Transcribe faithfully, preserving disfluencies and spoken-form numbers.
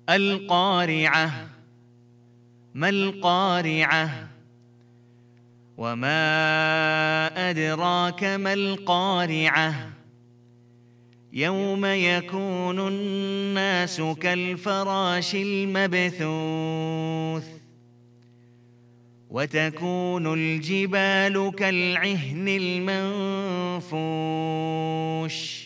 القارعة. ما القارعة؟ وما أدراك ما القارعة. يوم يكون الناس كالفراش المبثوث وتكون الجبال كالعهن المنفوش